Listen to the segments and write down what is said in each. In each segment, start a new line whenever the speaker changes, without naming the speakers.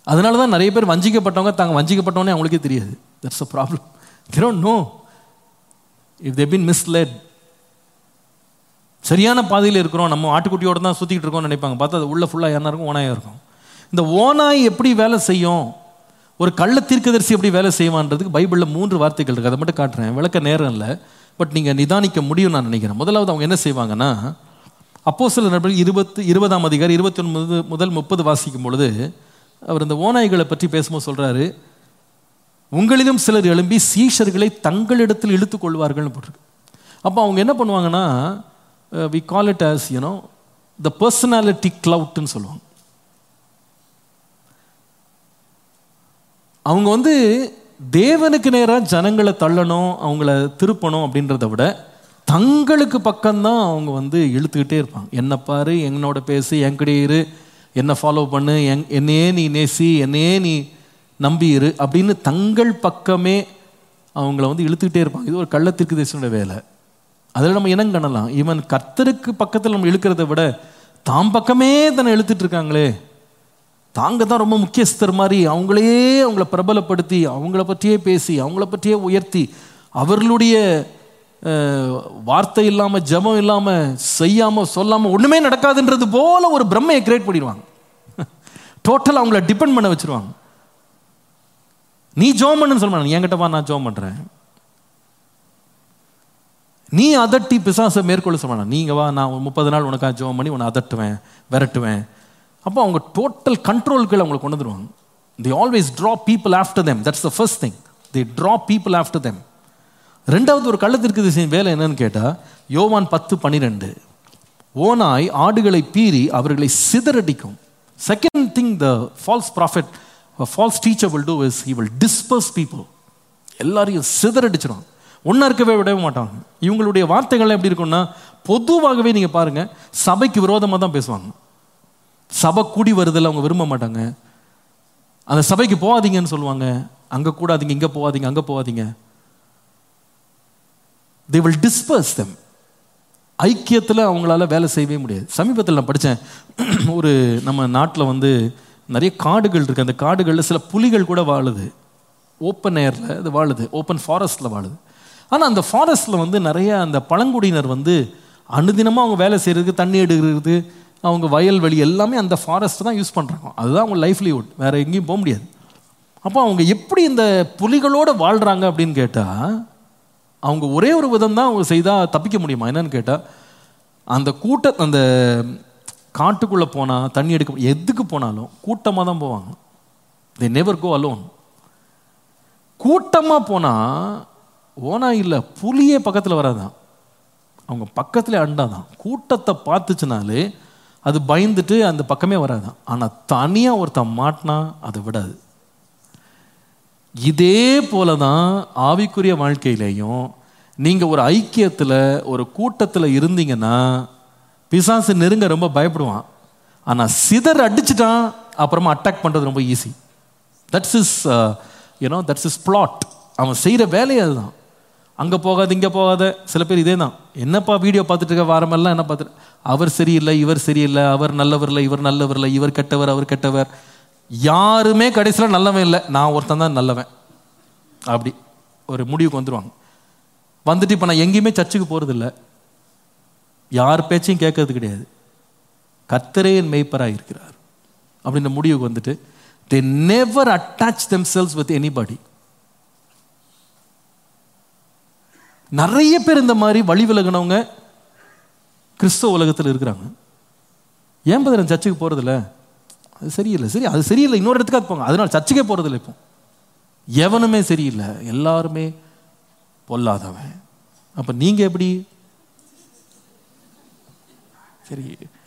அதனால தான் நிறைய பேர் வஞ்சிக்கப்பட்டவங்க தாங்க வஞ்சிக்கப்பட்டவனே அவங்களுக்கே தெரியாது. That's a problem. they don't know if they've been misled. சரியான பாதையில் இருக்கிறோம், நம்ம ஆட்டுக்குட்டியோடு தான் சுற்றிக்கிட்டு இருக்கோம்னு நினைப்பாங்க. பார்த்தா அது உள்ள ஃபுல்லாக என்ன இருக்கும்? ஓனாயாக இருக்கும். இந்த ஓனாய் எப்படி வேலை செய்யும், ஒரு கள்ள தீர்க்கதரிசி எப்படி வேலை செய்வான்றதுக்கு பைபிளில் 3 வார்த்தைகள் இருக்குது. அதை மட்டும் காட்டுறேன், விளக்க நேரம் இல்லை, பட் நீங்கள் நிதானிக்க முடியும் நான் நினைக்கிறேன். முதலாவது அவங்க என்ன செய்வாங்கன்னா, அப்போஸ்தலர் நடவடிக்கைகள் 20ஆம் அதிகாரம் 29 முதல் 30 வாசிக்கும் பொழுது அவர் இந்த ஓநாய்களை பற்றி பேசும்போது சொல்கிறாரு, உங்களிலும் சிலர் எழும்பி சீஷர்களை தங்களிடத்தில் இழுத்து கொள்வார்கள்னு போட்டிருக்கு. அப்போ அவங்க என்ன பண்ணுவாங்கன்னா, we call it as the personality cloutன்னு சொல்லுவாங்க. அவங்க தேவனுக்கு நேராக ஜனங்களை தள்ளணும், அவங்கள திருப்பணும் அப்படின்றத விட தங்களுக்கு பக்கம்தான் அவங்க இழுத்துக்கிட்டே இருப்பாங்க. என்ன பாரு, என்னோட பேசு, என்கிட்டே இரு, என்னை ஃபாலோ பண்ணு, என்னையே நீ நேசி, என்னையே நீ நம்பியிரு அப்படின்னு தங்கள் பக்கமே அவங்கள இழுத்துக்கிட்டே இருப்பாங்க. இது ஒரு கள்ள தீர்க்கதரிசியோட வேலை. அதில் நம்ம இனம் காணலாம். ஈவன் கர்த்தருக்கு பக்கத்தில் நம்ம இழுக்கிறத விட தாம் பக்கமே தானே இழுத்துட்டு இருக்காங்களே, தாங்க தான் ரொம்ப முக்கியஸ்தர் மாதிரி அவங்கள பிரபலப்படுத்தி, அவங்கள பற்றியே பேசி, அவங்கள பற்றியே உயர்த்தி, அவர்களுடைய வார்த்தை இல்லாமல், ஜபம் இல்லாமல், செய்யாமல், சொல்லாமல் ஒன்றுமே நடக்காதுன்றது போல ஒரு பிரம்மையை கிரியேட் பண்ணிடுவாங்க. டோட்டல் அவங்கள டிபெண்ட் பண்ண வச்சிருவாங்க. நீ ஜோம் பண்ணுன்னு சொல்ல, என்கிட்ட வா, நான் ஜோம் பண்ணுறேன். நீ அதட்டி பிசாசை மேற்கொள்ள சொல்ல, நீங்க வா, நான் 30 நாள் உனக்காக ஜோம் பண்ணி உன்னை அதட்டுவேன், விரட்டுவேன். அப்போ அவங்க டோட்டல் கண்ட்ரோலுக்குள்ள அவங்களை கொண்டு வந்துடுவாங்க. they always draw people after them. that's the first thing, they draw people after them. ரெண்டாவது ஒரு கள்ளத்தீர்க்கதரிசி வேலை என்னன்னு கேட்டா, யோவான் 10:12, ஓநாய் ஆடுகளை பீறி அவர்களை சிதறடிக்கும். Second thing the false prophet, a false teacher will do is he will disperse people. எல்லாரையும் சிதறடிச்சிடும், ஒன்னா இருக்கவே விடவே மாட்டாங்க. இவங்களுடைய வார்த்தைகள் எப்படி இருக்கும்னா, பொதுவாகவே நீங்க பாருங்க, சபைக்கு விரோதமாக தான் பேசுவாங்க. சபை கூடி வருதில்ல அவங்க விரும்ப மாட்டாங்க. அந்த சபைக்கு போகாதீங்கன்னு சொல்லுவாங்க, அங்க கூடாதீங்க, இங்க போகாதீங்க, அங்க போகாதீங்க. they will disperse them. ஐக்கியத்தில் அவங்களால வேலை செய்யவே முடியாது. சமீபத்தில் நான் படித்தேன், ஒரு நம்ம நாட்டில் நிறைய காடுகள் இருக்கு. அந்த காடுகளில் சில புலிகள் கூட வாழுது, ஓப்பன் ஏரில் அது வாழுது, ஓப்பன் ஃபாரஸ்டில் வாழுது. ஆனால் அந்த ஃபாரஸ்டில் நிறைய அந்த பழங்குடியினர் அனுதினமாக அவங்க வேலை செய்கிறதுக்கு, தண்ணி எடுக்கிறது, அவங்க வயல்வெளி எல்லாமே அந்த ஃபாரஸ்ட் தான் யூஸ் பண்ணுறாங்க. அதுதான் அவங்க லைஃப்லிஹுட், வேறு எங்கேயும் போக முடியாது. அப்போ அவங்க எப்படி இந்த புலிகளோடு வாழ்கிறாங்க அப்படின்னு கேட்டால், அவங்க ஒரே ஒரு விதம் தான் அவங்க செய்தால் தப்பிக்க முடியுமா என்னன்னு கேட்டால், அந்த அந்த காட்டுக்குள்ளே போனால், தண்ணி எடுக்க எதுக்கு போனாலும் கூட்டமாக தான் போவாங்க. they never go alone. கூட்டமாக போனால் ஓனா இல்லை, புலியே பக்கத்தில் வராதான், அவங்க பக்கத்தில் அண்டாதான். கூட்டத்தை பார்த்துச்சுனாலே அது பயந்துட்டு அந்த பக்கமே வராதான். ஆனால் தனியாக ஒருத்தன் மாட்டினா அதை விடாது. இதே போல தான் ஆவிக்குரிய வாழ்க்கையிலையும் நீங்கள் ஒரு ஐக்கியத்தில், ஒரு கூட்டத்தில் இருந்தீங்கன்னா பிசாசு நெருங்க ரொம்ப பயப்படுவான். ஆனால் சிதற அடிச்சுட்டான் அப்புறமா அட்டாக் பண்ணுறது ரொம்ப ஈஸி. That's is plot. அவன் செய்கிற வேலையே அதுதான். அங்கே போகாது, இங்கே போகாத. சில பேர் இதே தான், என்னப்பா வீடியோ பார்த்துட்டு இருக்க வாரமெல்லாம் என்ன பார்த்துட்டு, அவர் சரியில்லை, இவர் சரியில்லை, அவர் நல்லவர் இல்லை, இவர் நல்லவர் இல்லை, இவர் கெட்டவர், அவர் கெட்டவர், யாருமே கடைசியில் நல்லவன் இல்லை, நான் ஒருத்தன் தான் நல்லவன், அப்படி ஒரு முடிவுக்கு வந்துடுவாங்க. வந்துட்டு இப்போ நான் எங்கேயுமே சர்ச்சுக்கு போகிறதில்ல, யார் பேச்சையும் கேட்கறது கிடையாது, கர்த்தரே என் மேய்ப்பராக இருக்கிறார் அப்படின்ற முடிவுக்கு வந்துட்டு they never attach themselves with anybody. நிறைய பேர் இந்த மாதிரி வழி விலகினவங்க கிறிஸ்தவ உலகத்தில் இருக்கிறாங்க. ஏன் பதில் சர்ச்சுக்கு போகிறதில்ல, அது சரியில்லை, சரி அது சரியில்லை, இன்னொரு இடத்துக்காக போங்க, அதனால சர்ச்சுக்கே போகிறதில்ல. இப்போ எவனுமே சரியில்லை, எல்லாருமே பொல்லாதவன். அப்போ நீங்கள் எப்படி சரி?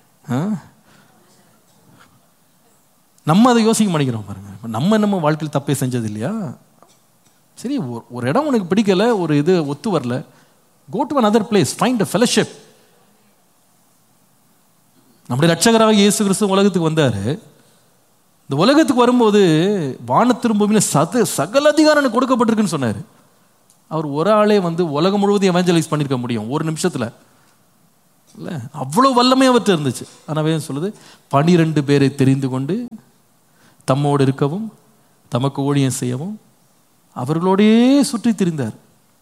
நம்ம அதை யோசிக்க மாட்டேங்கிறோம் பாருங்க. நம்ம வாழ்க்கையில் தப்பே செஞ்சது இல்லையா? சரி, ஒரு இடம் உனக்கு பிடிக்கல, ஒரு இது ஒத்து வரல, go to another place, find a fellowship. நம்முடைய ரட்சகராக இயேசு கிறிஸ்து உலகத்துக்கு வந்தார். இந்த உலகத்துக்கு வரும்போது வானத்திலும் பூமியிலும் சகல அதிகாரம் எனக்கு கொடுக்கப்பட்டிருக்குன்னு சொன்னார். அவர் ஒரு ஆளே உலகம் முழுவதும் எவாஞ்சலைஸ் பண்ணியிருக்க முடியும் ஒரு நிமிஷத்தில் இல்லை, அவ்வளோ வல்லமை அவர்கிட்ட இருந்துச்சு. ஆனால் சொல்லுது, 12 பேரை தெரிந்து கொண்டு தம்மோடு இருக்கவும் தமக்கு ஊழியம் செய்யவும் அவர்களோடே சுற்றி திரிந்தார்.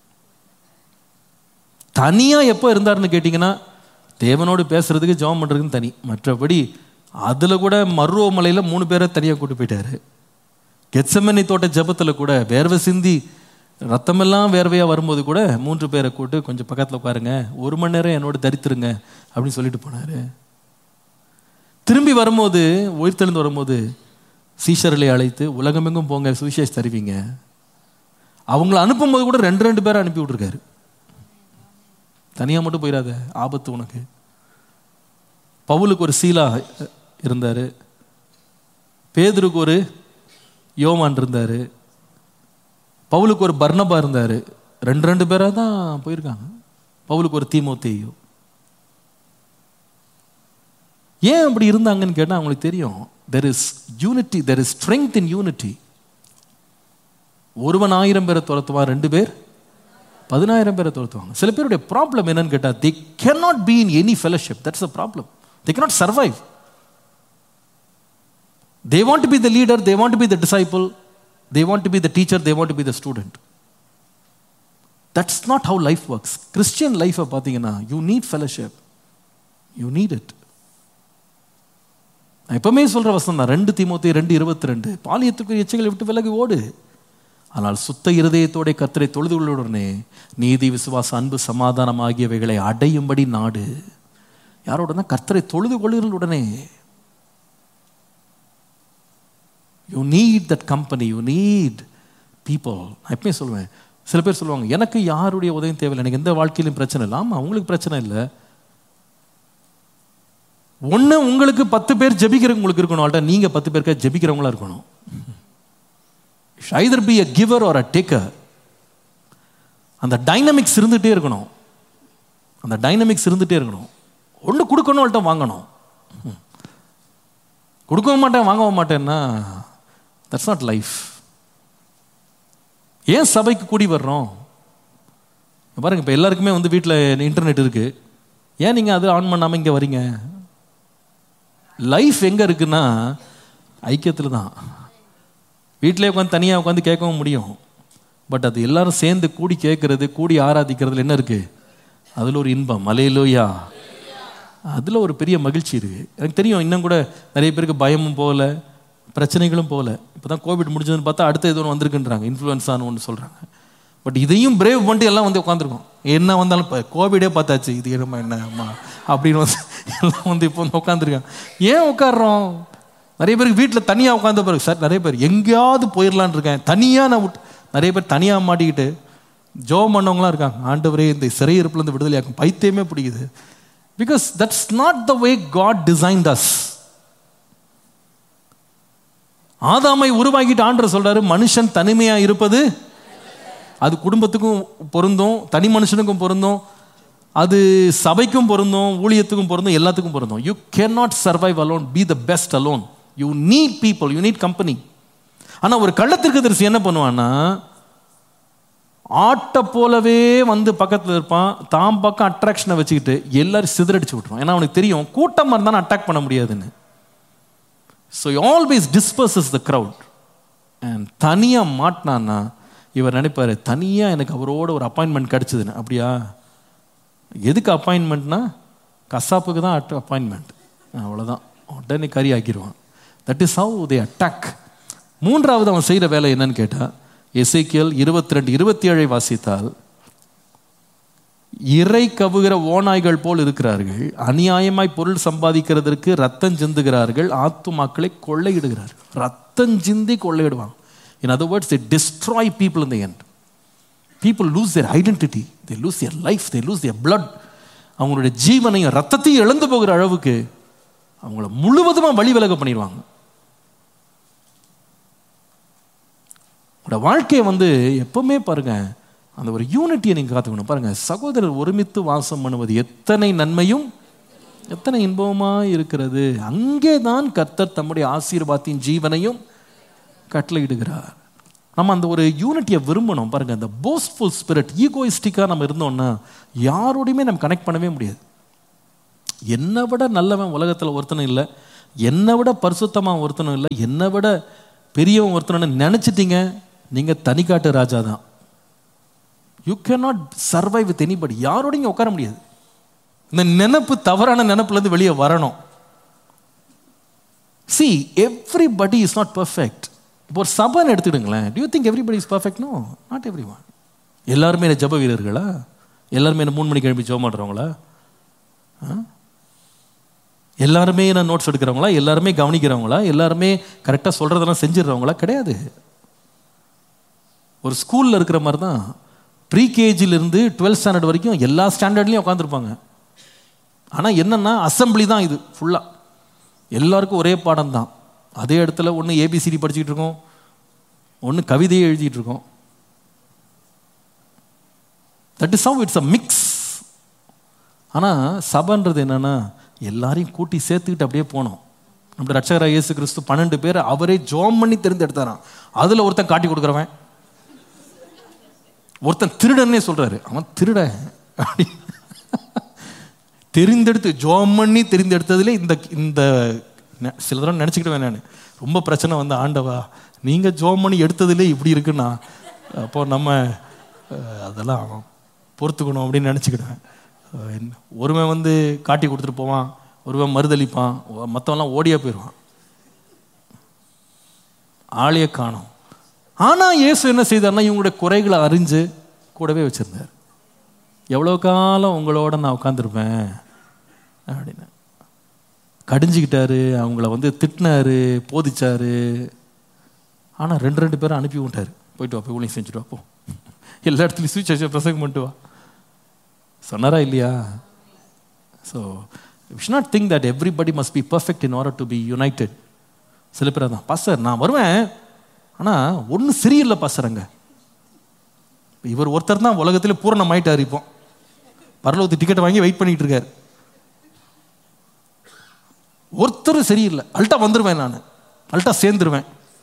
தனியா எப்போ இருந்தாருன்னு கேட்டீங்கன்னா, தேவனோடு பேசுறதுக்கு ஜெபம் பண்றதுக்குன்னு தனி. மற்றபடி அதுல கூட மருவமலையில 3 பேரை தனியா கூட்டு போயிட்டாரு. கெத்செமனே தோட்ட ஜெபத்துல கூட வேர்வை சிந்தி ரத்தமெல்லாம் வேர்வையா வரும்போது கூட 3 பேரை கூட்டு கொஞ்சம் பக்கத்துல உட்காருங்க, 1 மணி நேரம் என்னோட தரித்திருங்க அப்படின்னு சொல்லிட்டு போனாரு. திரும்பி வரும்போது, உயிர்த்தெழுந்து வரும்போது சீஷர்களை அழைத்து உலகமெங்கும் போங்க, சுவிசேஷம் தருவீங்க. அவங்கள அனுப்பும் போது கூட 2 பேரை அனுப்பி விட்டுருக்காரு. தனியா மட்டும் போயிடாத, ஆபத்து உனக்கு. பவுலுக்கு ஒரு சீலா இருந்தாரு, பேதுருக்கு ஒரு யோவான் இருந்தாரு, பவுலுக்கு ஒரு பர்னபா இருந்தாரு. 2 பேரா தான் போயிருக்காங்க. பவுலுக்கு ஒரு தீமோத்தேயு. ஏன் அப்படி இருந்தாங்கன்னு கேட்டா அவங்களுக்கு தெரியும், there is unity, there is strength in unity. ஒருவன் 1000 பேரை துரத்துவான், 2 பேர் 10,000 பேரை துரத்துவாங்க. சில பேருடைய ப்ராப்ளம் என்னன்னு கேட்டா, they cannot be in any fellowship. That's the problem. They cannot survive. They want to be the leader, they want to be the disciple, they want to be the teacher, they want to be the student. That's not how life works. Christian life பாத்தீங்கன்னா, you need fellowship, you need it. நான் எப்பவுமே சொல்ற வசனம் தான், 2 தீமோத்தேயு 2:22, பாலியத்துக்குரிய இச்சைகளை விட்டு விலகி ஓடு, ஆனால் சுத்த இருதயத்தோட கர்த்தரை தொழுது கொள்ளுடனே நீதி, விசுவாசம், அன்பு, சமாதானம் ஆகியவைகளை அடையும்படி நாடு. யாரோடனா? கர்த்தரை தொழுது கொள்ளுடனே. You need that company, you need people. நான் எப்பவுமே சொல்லுவேன், சில பேர் சொல்லுவாங்க எனக்கு யாருடைய உதவியும் தேவையில்லை, எனக்கு எந்த வாழ்க்கையிலும் பிரச்சனை இல்லை. ஆமா, உங்களுக்கு பிரச்சனை இல்லை. ஒண்ணு, உங்களுக்கு 10 பேர் ஜெபிக்கிறவங்களுக்கு இருக்கணும், நீங்க 10 பேருக்கு ஜெபிக்கிறவங்களா இருக்கணும். either be a giver or a taker. அந்த டைனமிக்ஸ் இருந்துட்டே இருக்கணும். அந்த டைனமிக்ஸ் இருந்துட்டே இருக்கணும். ஒன்று கொடுக்கணும், அவள்கிட்ட வாங்கணும். கொடுக்கவும் மாட்டேன் வாங்கவும் மாட்டேன்னா தட்ஸ் நாட் லைஃப். ஏன் சபைக்கு கூடி வர்றோம் பாருங்க. இப்போ எல்லாருக்குமே வீட்டில் இன்டர்நெட் இருக்கு. ஏன் நீங்கள் அது ஆன் பண்ணாமல் இங்கே வரீங்க? லைஃப் எங்கே இருக்குன்னா ஐக்கியத்தில் தான். வீட்டிலே உட்காந்து தனியாக உட்காந்து கேட்கவும் முடியும். பட் அது எல்லாரும் சேர்ந்து கூடி கேட்கறது, கூடி ஆராதிக்கிறதுல என்ன இருக்கு? அதில் ஒரு இன்பம். அல்லேலூயா. அதில் ஒரு பெரிய மகிழ்ச்சி இருக்கு. எனக்கு தெரியும், இன்னும் கூட நிறைய பேருக்கு பயமும் போகல, பிரச்சனைகளும் போகல. இப்போ தான் கோவிட் முடிஞ்சதுன்னு பார்த்தா அடுத்த ஏதோ ஒன்று வந்திருக்குன்றாங்க, இன்ஃப்ளூயன்ஸான்னு ஒன்று சொல்கிறாங்க. பட் இதையும் பிரேவ் பண்ணிட்டு எல்லாம் உட்காந்துருக்கோம். என்ன வந்தாலும் இப்போ கோவிடே பார்த்தாச்சு, இது என்னம்மா அப்படின்னு எல்லாம் இப்போ உட்காந்துருக்காங்க. ஏன் உட்காடுறோம்? நிறைய பேருக்கு வீட்டில் தனியாக உட்காந்த பிறகு சார், நிறைய பேர் எங்கேயாவது போயிடலான் இருக்கேன், தனியாக நான் நிறைய பேர் தனியாக மாட்டிக்கிட்டு ஜோம் பண்ணவங்களாம் இருக்காங்க. ஆண்டவரே இந்த சிறையிருப்புலேருந்து விடுதலையாக்கும். பைத்தியமே பிடிக்குது. Because that's not the way God designed as. ஆதாமை உருவாக்கிட்டு ஆண்டவர் சொல்றாரு, மனுஷன் தனிமையா இருப்பது அது குடும்பத்துக்கும் பொருந்தும், தனி மனுஷனுக்கும் பொருந்தும், அது சபைக்கும் பொருந்தும், ஊழியத்துக்கும் பொருந்தும், எல்லாத்துக்கும் பொருந்தும். You can not survive alone, be the best alone. You need people, you need company. ஆனா ஒரு கள்ளத்திற்கு தரிசி என்ன பண்ணுவான்னா, ஆட்டை போலவே பக்கத்தில் இருப்பான், தாம் பக்கம் அட்ராக்ஷனை வச்சுக்கிட்டு எல்லாரும் சிதறடிச்சு விட்டுருவான். ஏன்னா அவனுக்கு தெரியும் கூட்டமாக இருந்தாலும் அட்டாக் பண்ண முடியாதுன்னு. So always டிஸ்பர்சஸ் the crowd. And தனியாக மாட்டினான்னா இவர் நினைப்பாரு, தனியாக எனக்கு அவரோட ஒரு அப்பாயின்மெண்ட் கிடைச்சதுன்னு. அப்படியா? எதுக்கு அப்பாயின்மெண்ட்னா கசாப்புக்கு தான் அப்பாயின்மெண்ட், அவ்வளோதான். உடனே கறி ஆக்கிடுவான். That is how they attack. மூன்றாவது அவன் செய்கிற வேலை என்னன்னு கேட்டால், எசேக்கியேல் 22:27 வாசித்தால், இறை கவுகிற ஓநாய்கள் போல் இருக்கிறார்கள், அநியாயமாய் பொருள் சம்பாதிக்கிறதற்கு ரத்தம் சிந்துகிறார்கள், ஆத்துமாக்களை கொள்ளையிடுகிறார்கள். ரத்தம் சிந்தி கொள்ளையிடுவாங்க. In other words, they destroy people in the end. People lose their identity, they lose their life, they lose their blood. அவங்களுடைய ஜீவனையும் ரத்தத்தையும் இழந்து போகிற அளவுக்கு அவங்கள முழுவதுமா வழி விலக பண்ணிடுவாங்க. வாழ்க்கையை எப்பவுமே பாருங்க, அந்த ஒரு யூனிட்டியை நீங்க காத்துக்கணும். பாருங்க, சகோதரர் ஒருமித்து வாசம் பண்ணுவது எத்தனை நன்மையும் எத்தனை இன்பமா இருக்கிறது. அங்கே தான் கர்த்தர் தம்முடைய ஆசீர்வாதத்தின் ஜீவனையும் கட்டளையிடுகிறார். நம்ம அந்த ஒரு யூனிட்டியை விரும்பணும். பாருங்க, அந்த போஸ்ட்ஃபுல் ஸ்பிரிட், ஈகோயிஸ்டிக்கா நம்ம இருந்தோம்னா யாரோடையுமே நம்ம கனெக்ட் பண்ணவே முடியாது. என்னை விட நல்லவன் உலகத்தில் ஒருத்தனும் இல்லை, என்னை விட பரிசுத்தமாக ஒருத்தனும் இல்லை, என்னை விட பெரியவன் ஒருத்தனும் நினச்சிட்டீங்க, நீங்கள் தனிக்காட்டு ராஜா தான். You can not survive with anybody. யாரோட இங்கே உட்கார முடியாது. இந்த நினைப்பு, தவறான நினைப்புலேருந்து வெளியே வரணும். See, everybody is not perfect. இப்போ ஒரு சபைன்னு எடுத்துக்கிடுங்களேன். Do you think everybody is perfect? No, not everyone. எல்லாருமே என்ன ஜப வீரர்களா? எல்லாருமே என்ன 3 மணிக்கு எழுப்பி ஜெபம் பண்ணுறவங்களா? எல்லாருமே என்ன நோட்ஸ் எடுக்கிறவங்களா? எல்லாருமே கவனிக்கிறவங்களா? எல்லாருமே கரெக்டாக சொல்கிறதெல்லாம் செஞ்சிடறவங்களா? கிடையாது. ஒரு ஸ்கூலில் இருக்கிற மாதிரி தான். ப்ரீகேஜிலிருந்து 12th ஸ்டாண்டர்ட் வரைக்கும் எல்லா ஸ்டாண்டர்ட்லேயும் உட்காந்துருப்பாங்க. ஆனால் என்னென்னா அசம்பிளி தான் இது ஃபுல்லாக. எல்லாருக்கும் ஒரே பாடம் தான். அதே இடத்துல ஒன்று ஏபிசிடி படிச்சுக்கிட்டு இருக்கோம், ஒன்று கவிதையை எழுதிட்டு இருக்கோம். That is how it's a mix. ஆனால் சபைன்றது என்னன்னா எல்லாரையும் கூட்டி சேர்த்துக்கிட்டு அப்படியே போனோம். நம்முடைய ரட்சகராகிய இயேசு கிறிஸ்து 12 பேர் அவரே ஜோம் பண்ணி தெரிந்தெடுத்தாராம். அதில் ஒருத்தன் காட்டி கொடுக்குறவன், ஒருத்தன் திருடன்னே சொல்றாரு, அவன் திருட அப்படி தெரிந்தெடுத்து ஜோம் பண்ணி தெரிந்தெடுத்ததுல இந்த சில தடவை நினச்சிக்கிட்டு நான் ரொம்ப பிரச்சனை வந்து, ஆண்டவா நீங்கள் ஜோம் பண்ணி எடுத்ததுலே இப்படி இருக்குன்னா அப்போ நம்ம அதெல்லாம் பொறுத்துக்கணும் அப்படின்னு நினச்சிக்கிட்டேன். ஒருவன் வந்து காட்டி கொடுத்துட்டு போவான், ஒருவன் மறுதளிப்பான், மற்றவெல்லாம் ஓடியா போயிடுவான், ஆளையே காணும். ஆனால் இயேசு என்ன செய்தார்னா இவங்களுடைய குறைகளை அறிஞ்சு கூடவே வச்சிருந்தார். எவ்வளோ காலம் உங்களோட நான் உட்காந்துருப்பேன் அப்படின்னு கடிஞ்சிக்கிட்டாரு. அவங்கள வந்து திட்டினாரு, போதிச்சாரு. ஆனால் 2 பேரும் அனுப்பி விட்டார். போயிட்டு வா, போய் ஊழியம் செஞ்சுட்டு வா, போ, எல்லா இடத்துலையும் சுவிசேஷ பிரசங்கம் பண்ணிட்டு வா சொன்னாரா இல்லையா? So we should not think that everybody must be perfect in order to be united. சில பேர் தான், பாஸ்டர் நான் வருவேன் ஆனால் ஒன்றும் சரியில்லை பாஸ்டர், அங்கே இவர் ஒருத்தர் தான் உலகத்தில் பூரணமாயிட்டார், இப்போ பரலோகத்து டிக்கெட் வாங்கி வெயிட் பண்ணிட்டு இருக்கார், ஒருத்தரும் சரியில்லை, அல்ட்டா வந்துடுவேன், நான் அல்ட்டா சேர்ந்துருவேன்.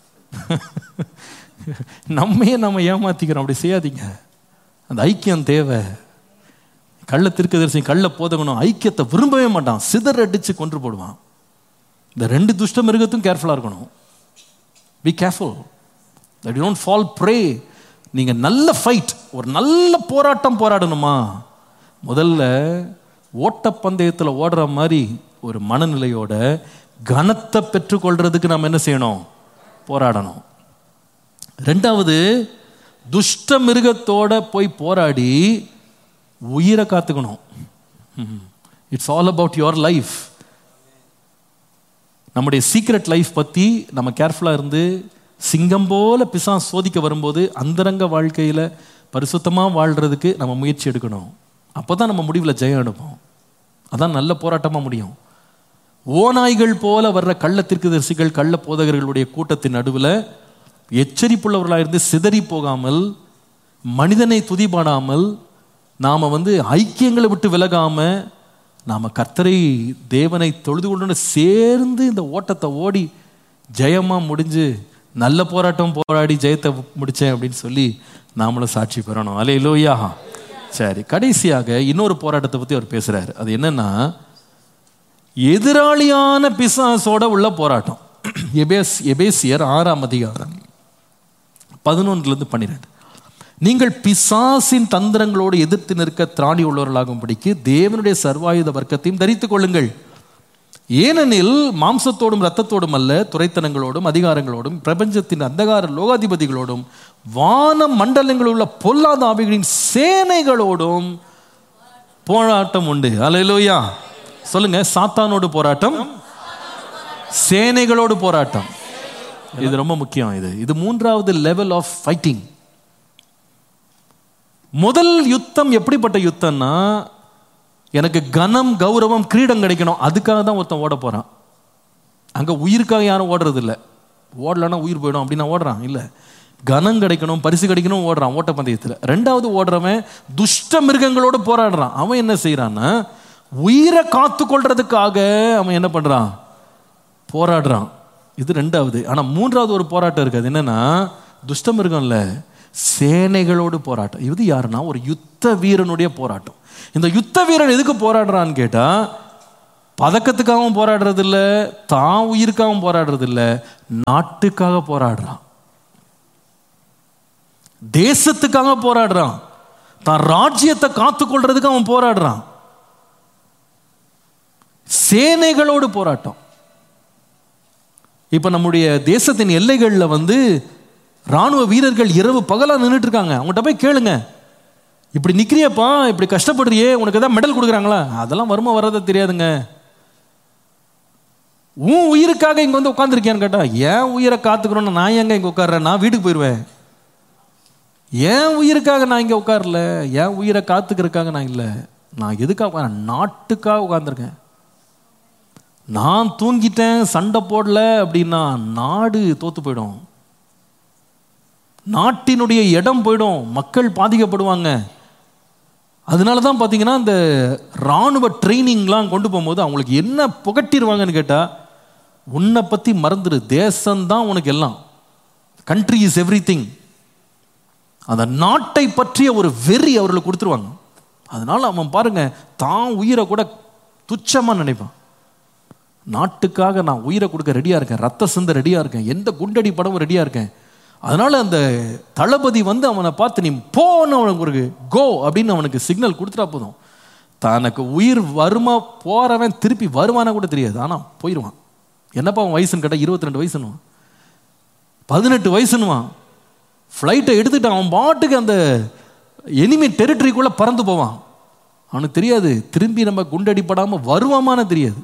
நம்ம ஏமாத்திக்கிறோம். அப்படி செய்யாதீங்க. அந்த ஐக்கியம் தேவை. கள்ள தீர்க்கதரிசி, கள்ள போதகனும் ஐக்கியத்தை விரும்பவே மாட்டான், சிதற அடிச்சு கொன்று போடுவான். இந்த 2 துஷ்ட மிருகத்தும் கேர்ஃபுல்லாக இருக்கணும். Be careful that you don't fall pray. நீங்கள் நல்ல ஃபைட், ஒரு நல்ல போராட்டம் போராடணுமா, முதல்ல ஓட்டப்பந்தயத்தில் ஓடுற மாதிரி ஒரு மனநிலையோட கனத்தை பெற்றுக்கொள்றதுக்கு நம்ம என்ன செய்யணும்? போராடணும். 2வது துஷ்ட மிருகத்தோட போய் போராடி உயிரை காத்துக்கணும். It's all about your life. நம்முடைய சீக்ரெட் லைஃப் பற்றி நம்ம கேர்ஃபுல்லாக இருந்து, சிங்கம் போல பிசாசு சோதிக்க வரும்போது அந்தரங்க வாழ்க்கையில் பரிசுத்தமாக வாழ்கிறதுக்கு நம்ம முயற்சி எடுக்கணும். அப்போ தான் நம்ம முடிவில் ஜெயம் எடுப்போம். அதான் நல்ல போராட்டமாக முடியும். ஓநாய்கள் போல வர்ற கள்ள தீர்க்கதரிசிகள், கள்ள போதகர்களுடைய கூட்டத்தின் நடுவில் எச்சரிப்புள்ளவர்களாக இருந்து சிதறி போகாமல், மனிதனை துதிபாடாமல், நாம் வந்து ஐக்கியங்களை விட்டு விலகாமல், நாம் கர்த்தரை தேவனை தொழுது கொண்டு சேர்ந்து இந்த ஓட்டத்தை ஓடி ஜெயமாக முடிஞ்சு நல்ல போராட்டம் போராடி ஜெயத்தை முடித்தேன் அப்படின்னு சொல்லி நாமளும் சாட்சி பெறணும். அல்லேலூயா. சரி, கடைசியாக இன்னொரு போராட்டத்தை பற்றி அவர் பேசுகிறார். அது என்னன்னா, எதிராளியான பிசாசோட உள்ள போராட்டம். எபேசியர் 6ஆம் அதிகாரம் 11-12. நீங்கள் பிசாசின் தந்திரங்களோடு எதிர்த்து நிற்க திராணி உள்ளவர்களாகும்படிக்கு தேவனுடைய சர்வாயுத வர்க்கத்தையும் தரித்துக் கொள்ளுங்கள். ஏனெனில் மாம்சத்தோடும் இரத்தத்தோடும் அல்ல, துரைத்தனங்களோடும் அதிகாரங்களோடும் பிரபஞ்சத்தின் அந்தகார லோகாதிபதிகளோடும் வான மண்டலங்களில் உள்ள பொல்லாத ஆவிகளின் சேனைகளோடும் போராட்டம் உண்டு. அல்லேலூயா. சொல்லுங்க, சாத்தானோடு போராட்டம், சேனைகளோடு போராட்டம். இது ரொம்ப முக்கியம். இது 3வது லெவல் ஆஃப் ஃபைட்டிங். முதல் யுத்தம் எப்படிப்பட்ட யுத்தம்னா, எனக்கு கனம், கௌரவம், கிரீடம் கிடைக்கணும், அதுக்காக தான் ஒருத்தன் ஓட போறான். அங்க உயிருக்காக யாரும் ஓடுறது இல்லை. ஓடலன்னா உயிர் போயிடும் அப்படின்னா ஓடுறான் இல்லை. கனம் கிடைக்கணும், பரிசு கிடைக்கணும் ஓடுறான் ஓட்டப்பந்தயத்தில். 2வது ஓடுறவன் துஷ்ட மிருகங்களோடு போராடுறான். அவன் என்ன செய்யறான்னா, உயிரை காத்து கொள்றதுக்காக அவன் என்ன பண்றான்? போராடுறான். இது 2வது. ஆனா 3வது ஒரு போராட்டம் இருக்கு. அது என்னன்னா, துஷ்ட மிருகம் இல்ல, சேனைகளோடு போராட்டம். இது யாருன்னா ஒரு யுத்த வீரனுடைய போராட்டம். இந்த யுத்த வீரன் எதுக்கு போராடுறான்னு கேட்டா, பதக்கத்துக்காகவும் போராடுறது இல்லை, தான் உயிருக்காகவும் போராடுறது இல்லை, நாட்டுக்காக போராடுறான், தேசத்துக்காக போராடுறான், தான் ராஜ்யத்தை காத்துக்கொள்றதுக்கு அவன் போராடுறான். சேனைகளோடு போராட்டம். இப்ப நம்முடைய தேசத்தின் எல்லைகளில் ராணுவ வீரர்கள் இரவு பகலா நின்றுட்டு இருக்காங்க. அவங்ககிட்ட போய் கேளுங்க, இப்படி நிக்கிறியப்பா, இப்படி கஷ்டப்படுறியே, உனக்கு ஏதாவது மெடல் கொடுக்குறாங்களா? அதெல்லாம் வருமா வர்றத தெரியாதுங்க. உன் உயிருக்காக இங்க உட்காந்துருக்கியான்னு கேட்டா, ஏன் உயிரை காத்துக்கிறோன்னு நான் எங்க இங்க உட்கார்றேன், நான் வீட்டுக்கு போயிடுவேன். ஏன் உயிருக்காக நான் இங்க உட்காரல, ஏன் உயிரை காத்துக்கிறதுக்காக நான் இல்லை, நான் எதுக்காக உட்கார, நாட்டுக்காக உட்கார்ந்துருக்கேன். நான் தூங்கிட்டேன், சண்டை போடல அப்படின்னா நாடு தோத்து போயிடும், நாட்டினுடைய இடம் போயிடும், மக்கள் பாதிக்கப்படுவாங்க. அதனால தான் பார்த்தீங்கன்னா இந்த இராணுவ ட்ரைனிங்லாம் கொண்டு போகும்போது அவங்களுக்கு என்ன புகட்டிடுவாங்கன்னு கேட்டால், உன்னை பற்றி மறந்துடு, தேசம்தான் உனக்கு எல்லாம், கண்ட்ரி இஸ் எவ்ரி திங். அந்த நாட்டை பற்றிய ஒரு வெறி அவர்களுக்கு கொடுத்துருவாங்க. அதனால அவன் பாருங்க, தான் உயிரை கூட துச்சமாக நினைப்பான். நாட்டுக்காக நான் உயிரை கொடுக்க ரெடியாக இருக்கேன், ரத்த சிந்த ரெடியாக இருக்கேன், எந்த குண்டடி படமும் ரெடியாக இருக்கேன். அதனால அந்த தளபதி அவனை பார்த்து நீ போன்னு அவனுக்கு ஒரு கோ அப்படின்னு அவனுக்கு சிக்னல் கொடுத்துட்டா போதும், தனக்கு உயிர் வருமா போறவன் திருப்பி வருவானா கூட தெரியாது, ஆனால் போயிடுவான். என்னப்பா அவன் வயசுன்னு கேட்டால் 22 வயசுன்னுவான், 18 வயசுன்னுவான். ஃப்ளைட்டை எடுத்துட்டு அவன் பாட்டுக்கு அந்த எனிமி டெரிட்டரிக்குள்ளே பறந்து போவான். அவனுக்கு தெரியாது திரும்பி நம்ம குண்டடிப்படாமல் வருவாமான்னு தெரியாது.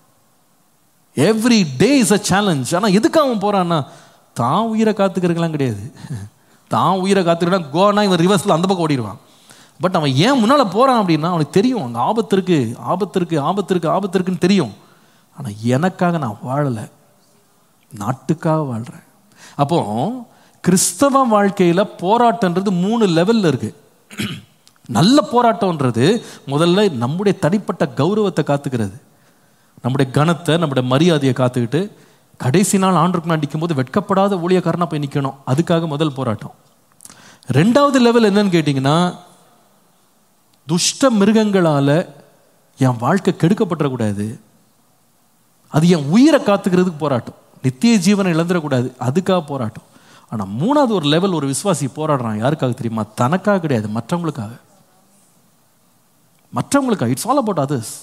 Every day is a challenge. ஆனால் எதுக்கு அவன் போறான்னா, தான் உயிரை காத்துக்கிறதுலாம் கிடையாது. தான் உயிரை காத்துக்கிறா கோனா இவன் ரிவர்ஸில் அந்த பக்கம் ஓடிடுவான். பட் அவன் ஏன் முன்னால் போகிறான் அப்படின்னா அவனுக்கு தெரியும் அங்கே ஆபத்து இருக்கு, ஆபத்து இருக்கு, ஆபத்து இருக்கு, ஆபத்து இருக்குன்னு தெரியும். ஆனால் எனக்காக நான் வாழலை, நாட்டுக்காக வாழ்கிறேன். அப்போ கிறிஸ்தவ வாழ்க்கையில் போராட்டன்றது 3 லெவலில் இருக்கு. நல்ல போராட்டம்ன்றது முதல்ல நம்முடைய தனிப்பட்ட கௌரவத்தை காத்துக்கிறது, நம்முடைய கனத்தை, நம்முடைய மரியாதையை காத்துக்கிட்டு கடைசி நாள் ஆண்டுக்கு நிற்கும் போது வெட்கப்படாத ஊழியக்காரனா போய் நிற்கணும். அதுக்காக முதல் போராட்டம். 2வது லெவல் என்னன்னு கேட்டீங்கன்னா, துஷ்ட மிருகங்களால என் வாழ்க்கை கெடுக்கப்படக்கூடாது, அது என் உயிரை காத்துக்கிறதுக்கு போராட்டம், நித்திய ஜீவனை இழந்துடக்கூடாது, அதுக்காக போராட்டம். ஆனால் 3வது ஒரு லெவல் ஒரு விசுவாசி போராடுறான். யாருக்காக தெரியுமா? தனக்காக கிடையாது, மற்றவங்களுக்காக. மற்றவங்களுக்காக. It's all about others.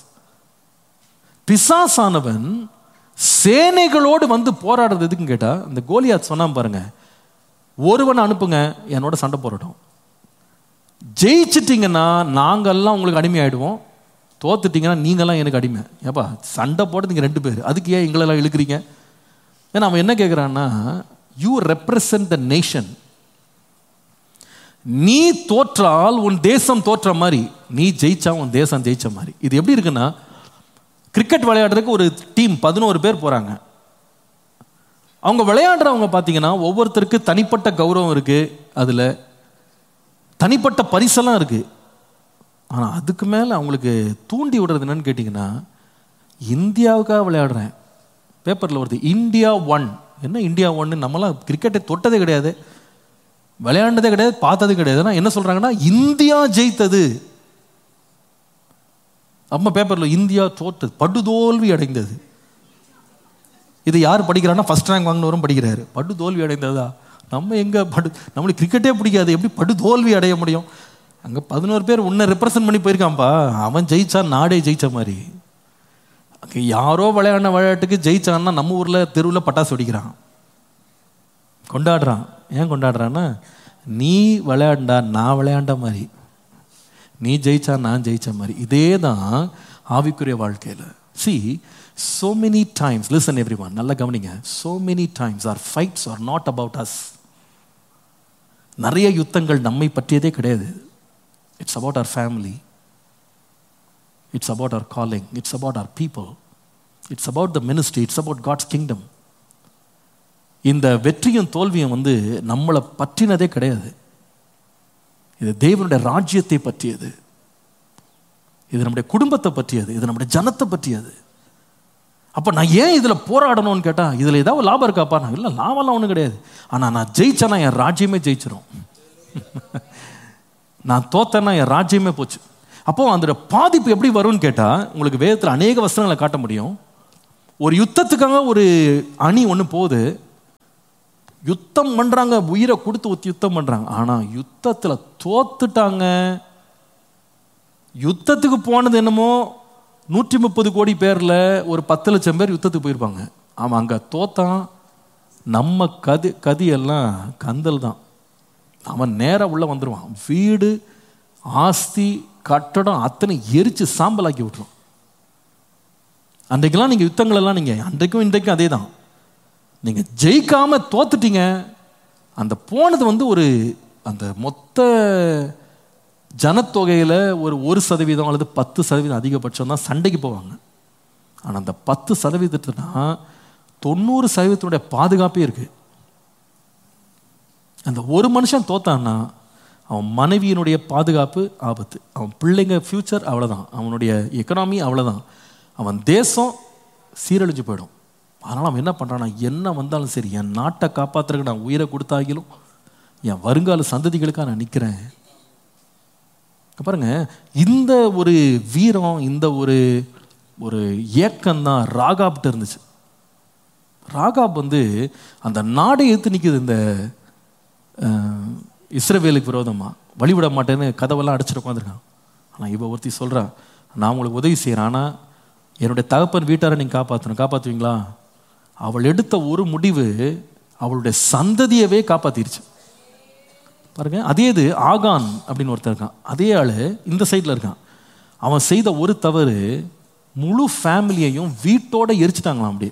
பிசாசானவன் சேனைகளோடு போராடுறது எதுக்குன்னு கேட்டா, இந்த கோலியாத் சொன்னான் பாருங்க, ஒருவனை அனுப்புங்க என்னோட சண்டை போராட்டம், ஜெயிச்சிட்டிங்கன்னா நாங்கெல்லாம் உங்களுக்கு அடிமை ஆயிடுவோம், தோத்துட்டீங்கன்னா நீங்கெல்லாம் எனக்கு அடிமை. ஏப்பா சண்டை போட்டு நீங்க 2 பேர், அதுக்கு ஏன் எங்களெல்லாம் இழுக்கிறீங்க? ஏன்னா அவன் என்ன கேட்குறான்னா, யூ ரெப்ரசன்ட் த நேஷன். நீ தோற்றால் உன் தேசம் தோற்ற மாதிரி, நீ ஜெயிச்சா உன் தேசம் ஜெயிச்ச மாதிரி. இது எப்படி இருக்குன்னா, கிரிக்கெட் விளையாடுறதுக்கு ஒரு டீம் 11 பேர் போறாங்க. அவங்க விளையாடுறவங்க பார்த்தீங்கன்னா ஒவ்வொருத்தருக்கு தனிப்பட்ட கௌரவம் இருக்கு, அதுல தனிப்பட்ட பரிசெல்லாம் இருக்கு. ஆனால் அதுக்கு மேலே அவங்களுக்கு தூண்டி விடுறது என்னன்னு கேட்டிங்கன்னா, இந்தியாவுக்காக விளையாடுறேன். பேப்பரில் வருது இந்தியா 1. என்ன இந்தியா 1? நம்மளாம் கிரிக்கெட்டை தொட்டதே கிடையாது, விளையாண்டதே கிடையாது, பார்த்தது கிடையாது. என்ன சொல்றாங்கன்னா, இந்தியா ஜெயித்தது. அம்மா பேப்பரில் இந்தியா தோற்றது, படுதோல்வி அடைந்தது. இது யார் படிக்கிறான்னா, ஃபர்ஸ்ட் ரேங்க் வாங்கினவரும் படிக்கிறாரு. படுதோல்வி அடைந்ததா? நம்ம எங்க நம்மளுக்கு கிரிக்கெட்டே பிடிக்காது, எப்படி படுதோல்வி அடைய முடியும்? அங்கே 11 பேர் உன்னை ரெப்ரசன்ட் பண்ணி போயிருக்கான்ப்பா, அவன் ஜெயிச்சா நாடே ஜெயிச்ச மாதிரி. அங்கே யாரோ விளையாடின விளையாட்டுக்கு ஜெயிச்சான்னா நம்ம ஊரில் தெருவில் பட்டாசு வெடிக்கிறான், கொண்டாடுறான். ஏன் கொண்டாடுறான்னா, நீ விளையாண்டா நான் விளையாண்ட மாதிரி, நீ ஜெயிச்சா நான் ஜெயிச்ச மாதிரி. இதே தான் ஆவிக்குரிய வாழ்க்கையில். See, so many times, listen everyone, நல்லா கவனிங்க, so many times our fights are not about us. நிறைய யுத்தங்கள் நம்மை பற்றியதே கிடையாது. It's about our family, it's about our calling, it's about our people, it's about the ministry, it's about God's kingdom. இந்த வெற்றியும் தோல்வியும் நம்மளை பற்றினதே கிடையாது. இது தேவனுடைய ராஜ்யத்தை பற்றியது, இது நம்முடைய குடும்பத்தை பற்றியது, இது நம்முடைய ஜனத்தை பற்றியது. அப்போ நான் ஏன் இதில் போராடணும்னு கேட்டால், இதில் ஏதாவது லாபம் இருக்காப்பா? நான் இல்லை, லாபம்லாம் ஒன்றும் கிடையாது. ஆனால் நான் ஜெயிச்சேன்னா என் ராஜ்யமே ஜெயிச்சிடும், நான் தோத்தேன்னா என் ராஜ்யமே போச்சு. அப்போ அந்த பாதிப்பு எப்படி வரும்னு கேட்டா, உங்களுக்கு வேதத்தில் அநேக வசனங்களை காட்ட முடியும். ஒரு யுத்தத்துக்காக ஒரு அணி ஒன்று போகுது, யுத்தம் பண்றாங்க, உயிரை கொடுத்து யுத்தம் பண்றாங்க. ஆனா யுத்தத்துல தோத்துட்டாங்க. யுத்தத்துக்கு போனது என்னமோ 130 கோடி பேர்ல ஒரு 10 லட்சம் பேர் யுத்தத்துக்கு போயிருப்பாங்க. அவன் அங்க தோத்தான். நம்ம கதியெல்லாம் கந்தல் தான். அவன் நேரா உள்ள வந்துருவான். வீடு, ஆஸ்தி, கட்டடம் அத்தனை எரிச்சு சாம்பலாக்கி விட்டுரும். அன்றைக்கெல்லாம் நீங்க யுத்தங்கள் எல்லாம் நீங்க அன்றைக்கும் இன்றைக்கும் அதே தான். நீங்க ஜெயிக்காம தோத்துட்டீங்க. அந்த போனது ஒரு அந்த மொத்த ஜனத்தொகையில ஒரு 1% அல்லது 10% அதிகபட்சம் தான் சண்டைக்கு போவாங்க. ஆனா அந்த 10% 90% பாதுகாப்பே இருக்கு. அந்த ஒரு மனுஷன் தோத்தான்னா அவன் மனைவியினுடைய பாதுகாப்பு ஆபத்து, அவன் பிள்ளைங்க ஃபியூச்சர் அவ்வளவுதான், அவனுடைய எக்கனாமி அவ்வளவுதான், அவன் தேசம் சீரழிஞ்சு போயிடும். அதனால அவன் என்ன பண்றான்னா, என்ன வந்தாலும் சரி, என் நாட்டை காப்பாத்துறதுக்கு நான் உயிரை கொடுத்தாகிலும் என் வருங்கால சந்ததிகளுக்காக நான் நிற்கிறேன். பாருங்க, இந்த ஒரு வீரம், இந்த ஒரு ஏக்கம் தான் ராகாப்ட்ட இருந்துச்சு. ராகாப் அந்த நாடை எடுத்து நிற்குது. இந்த இஸ்ரவேலுக்கு விரோதமா வழிவிட மாட்டேன்னு கதவெல்லாம் அடிச்சுட்டு உட்காந்துருக்கான். ஆனால் இவ ஒருத்தி சொல்றா, நான் உங்களுக்கு உதவி செய்கிறேன், ஆனால் என்னுடைய தகப்பன் வீட்டாரை நீங்கள் காப்பாற்றுவீங்களா? அவள் எடுத்த ஒரு முடிவு அவளுடைய சந்ததியவே காப்பாத்திருச்சு. பாருங்க, அதே இது ஆகான் அப்படின்னு ஒருத்தர் இருக்கான், அதே ஆளு இந்த சைட்ல இருக்கான். அவன் செய்த ஒரு தவறு முழு ஃபேமிலியையும் வீட்டோட எரிச்சிட்டாங்களாம் அப்படியே.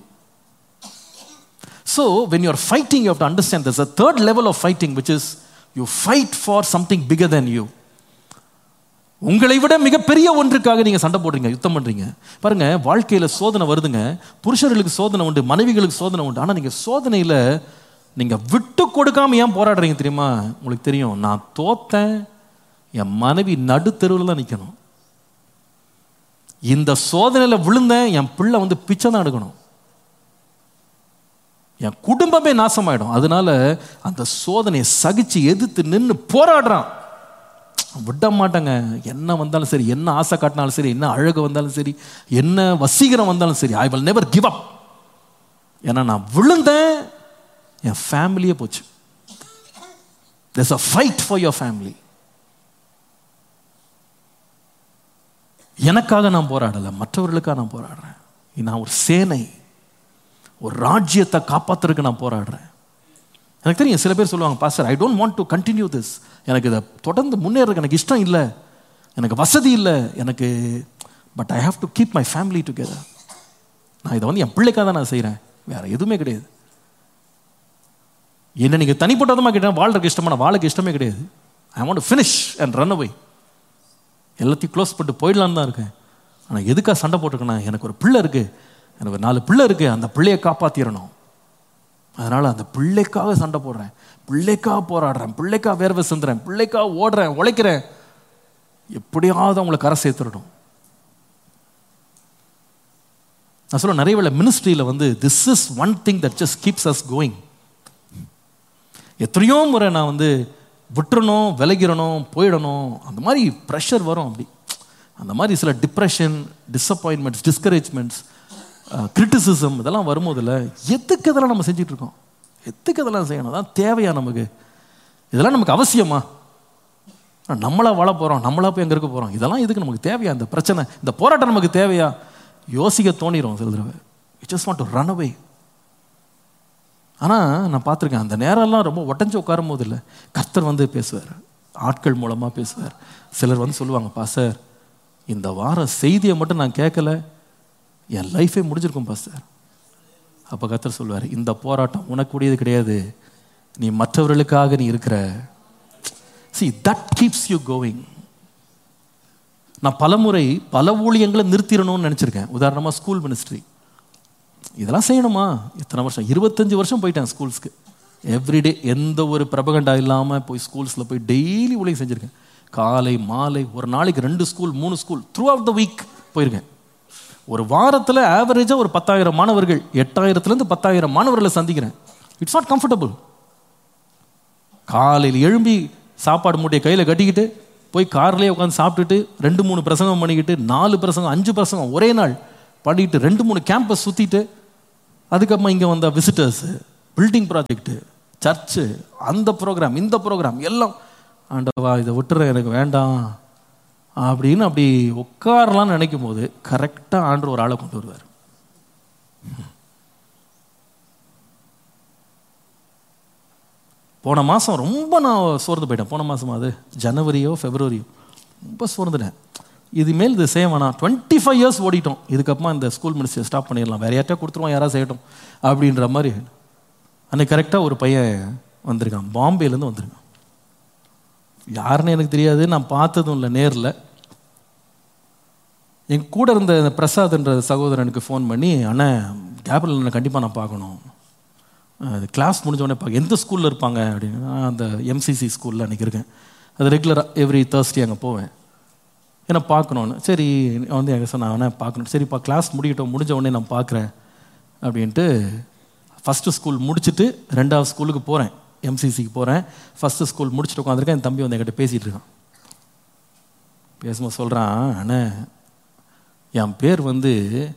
So when you are fighting, you have to understand there's a third level of fighting, which is you fight for something bigger than you. உங்களை விட மிகப்பெரிய ஒன்றுக்காக நீங்க சண்டை போடுறீங்க, யுத்தம் பண்றீங்க. பாருங்க, வாழ்க்கையில சோதனை வருதுங்க. புருஷர்களுக்கு சோதனை உண்டு, மனைவிகளுக்கு சோதனை உண்டு. ஆனா நீங்க சோதனையில நீங்க விட்டு கொடுக்காம ஏன் போராடுறீங்க தெரியுமா? உங்களுக்கு தெரியும், நான் தோத்தேன், என் மனைவி நடுத்தெருவில் தான் நிக்கணும். இந்த சோதனையில விழுந்தேன், என் பிள்ளை பிச்சை தான் எடுக்கணும், என் குடும்பமே நாசமாயிடும். அதனால அந்த சோதனையை சகிச்சு எதிர்த்து நின்று போராடுறான். விட மாட்டாங்க. என்ன வந்தாலும் சரி, என்ன ஆசை காட்டினாலும் சரி, என்ன அழகு வந்தாலும் சரி, என்ன வசீகரம் வந்தாலும் சரி, I will never give up. ஏன்னா நான் விழுந்தேன், என் ஃபேமிலியே போச்சு. there's a fight for your family. எனக்காக நான் போராடல, மற்றவர்களுக்காக நான் போராடுறேன். நான் ஒரு சேனை, ஒரு ராஜ்யத்தை காப்பாத்துறதுக்கு நான் போராடுறேன். எனக்கு தெரியும், சில பேர் சொல்லுவாங்க, pastor, I don't want to continue this, எனக்கு இதை தொடர்ந்து முன்னேறதுக்கு எனக்கு இஷ்டம் இல்லை, எனக்கு வசதி இல்லை, எனக்கு but I have to keep my family together. நான் இதை என் பிள்ளைக்காக தான் நான் செய்கிறேன், வேற எதுவுமே கிடையாது. என்ன நீங்கள் தனிப்பட்டதமாக கேட்டால் வாழ்றதுக்கு இஷ்டமான வாழக்கு இஷ்டமே கிடையாது. I want to finish and run away, எல்லாத்தையும் க்ளோஸ் பண்ணிட்டு போயிடலான்னு தான் இருக்கேன். ஆனால் எதுக்காக சண்டை போட்டிருக்கேன்னா, எனக்கு ஒரு பிள்ளை இருக்குது, எனக்கு ஒரு 4 பிள்ளை இருக்குது, அந்த பிள்ளையை காப்பாற்றிடணும். அதனால் அந்த பிள்ளைக்காக சண்டை போடுறேன், பிள்ளைக்காக போராடுறேன், பிள்ளைக்காக வேர்வை சிந்துறேன், பிள்ளைக்காக ஓடுறேன், உழைக்கிறேன், எப்படியாவது அவங்களை கரை சேர்த்துடணும். நான் சொல்ல, நிறைய வேளை மினிஸ்ட்ரியில் this is one thing that just keeps as going. எத்தனையோ முறை நான் விட்டுறணும், விலகிடணும், போயிடணும், அந்த மாதிரி ப்ரெஷர் வரும். அப்படி அந்த மாதிரி சில டிப்ரெஷன், டிஸப்பாயின்மெண்ட்ஸ், டிஸ்கரேஜ்மெண்ட்ஸ், கிரிட்டிசிசம் இதெல்லாம் வரும்போதில் எதுக்கு இதெல்லாம் நம்ம செஞ்சுட்டு இருக்கோம்? எதுக்கு இதெல்லாம் செய்யணும்? அதான் தேவையா நமக்கு? இதெல்லாம் நமக்கு அவசியமா? நம்மளா வாழ போகிறோம், நம்மளா போய் எங்கே இருக்க போகிறோம்? இதெல்லாம் எதுக்கு நமக்கு தேவையா? இந்த பிரச்சனை, இந்த போராட்டம் நமக்கு தேவையா? யோசிக்க தோணிடும் சில தடவை. You just want to run away. ஆனால் நான் பார்த்துருக்கேன், அந்த நேரம்லாம் ரொம்ப உடஞ்சி உட்காரும் போது இல்லை, கர்த்தர் பேசுவார், ஆட்கள் மூலமாக பேசுவார். சிலர் சொல்லுவாங்க, பாஸ்டர், இந்த வாரம் செய்தியை மட்டும் நான் கேட்கல, என் லைஃபே முடிஞ்சிருக்கும் பாஸ்டர். அப்போ கர்த்தர் சொல்லுவார், இந்த போராட்டம் உனக்குடையது கிடையாது, நீ மற்றவர்களுக்காக நீ இருக்கிற. See, that keeps you going. நான் பலமுறை பல ஊழியங்களை நிறுத்திடணும்னு நினச்சிருக்கேன். உதாரணமாக ஸ்கூல் மினிஸ்ட்ரி, இதெல்லாம் செய்யணுமா? எத்தனை வருஷம், 25 வருஷம் போயிட்டேன் ஸ்கூல்ஸ்க்கு. எவ்ரிடே எந்த ஒரு பிரபகண்டா இல்லாமல் போய் ஸ்கூல்ஸில் போய் டெய்லி ஊழியம் செஞ்சுருக்கேன். காலை மாலை, ஒரு நாளைக்கு 2 school 3 school, through out the week போயிருக்கேன். ஒரு வாரத்தில் ஆவரேஜாக ஒரு 10,000 மாணவர்கள், 8,000 10,000 மாணவர்களை சந்திக்கிறேன். It's not comfortable. காலையில் எழும்பி சாப்பாடு மூட்டையை கையில் கட்டிக்கிட்டு போய் கார்லேயே உட்காந்து சாப்பிட்டுட்டு 2-3 பிரசங்கம் பண்ணிக்கிட்டு 4 பிரசங்கம் 5 பிரசங்கம் ஒரே நாள் பண்ணிக்கிட்டு 2-3 கேம்பஸ் சுற்றிட்டு அதுக்கப்புறமா இங்கே வந்த விசிட்டர்ஸு, பில்டிங் ப்ராஜெக்டு, சர்ச்சு, அந்த ப்ரோக்ராம் இந்த ப்ரோக்ராம் எல்லாம், ஆண்டவா இதை விட்டுற எனக்கு வேண்டாம் அப்படின்னு அப்படி உட்காரலான்னு நினைக்கும் போது கரெக்டாக ஆண்டவர் ஒரு ஆளை கொண்டு வருவார். போன மாதம் ரொம்ப நான் சோர்ந்து போயிட்டேன். போன மாதம் அது ஜனவரியோ ஃபெப்ரவரியோ ரொம்ப சோர்ந்துட்டேன். இதுமேல் இது செய்ய வேணாம். 25 இயர்ஸ் ஓடிட்டோம். இதுக்கப்புறமா இந்த ஸ்கூல் மினிஸ்ட்ரி ஸ்டாப் பண்ணிடலாம், வேற யார்ட்டா கொடுத்துருவோம், யாராவது செய்யட்டும் அப்படின்ற மாதிரி. அன்னைக்கு கரெக்டாக ஒரு பையன் வந்திருக்கான், பாம்பேலேருந்து வந்திருக்கான். யாருன்னு எனக்கு தெரியாது, நான் பார்த்ததும் இல்லை நேரில். என் கூட இருந்த பிரசாத்ன்ற சகோதரனுக்கு ஃபோன் பண்ணி, அண்ணன் கேபிட்டல் கண்டிப்பாக நான் பார்க்கணும், கிளாஸ் முடிஞ்சோடனே பார்க்க, எந்த ஸ்கூலில் இருப்பாங்க அப்படின்னு. நான் அந்த எம்சிசி ஸ்கூலில் அன்றைக்கி இருக்கேன். அது ரெகுலராக எவ்ரி தேர்ஸ்டே அங்கே போவேன், ஏன்னா பார்க்கணுன்னு. சரி வந்து எங்கள் சொன்ன அவனை பார்க்கணும். சரிப்பா கிளாஸ் முடிக்கட்டும், முடிஞ்ச உடனே நான் பார்க்குறேன் அப்படின்ட்டு ஃபஸ்ட்டு ஸ்கூல் முடிச்சுட்டு 2வது ஸ்கூலுக்கு போகிறேன், எம்சிசிக்கு போகிறேன். ஃபஸ்ட்டு ஸ்கூல் முடிச்சுட்டு உட்காந்துருக்கேன். என் தம்பி வந்து என்கிட்ட பேசிகிட்டு இருக்கான். பேசும்போது சொல்கிறான், அண்ணே என் பேர் வந்து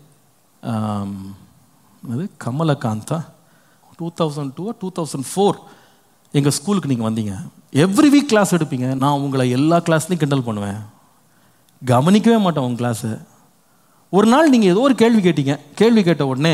அது கமலகாந்தா, 2002 2004 எங்கள் ஸ்கூலுக்கு நீங்கள் வந்தீங்க, எவ்ரி வீக் கிளாஸ் எடுப்பீங்க, நான் உங்களை எல்லா கிளாஸ்லையும் கிண்டல் பண்ணுவேன், கவனிக்கவே மாட்டேன் உங்கள் கிளாஸை. ஒரு நாள் நீங்கள் ஏதோ ஒரு கேள்வி கேட்டீங்க, கேள்வி கேட்ட உடனே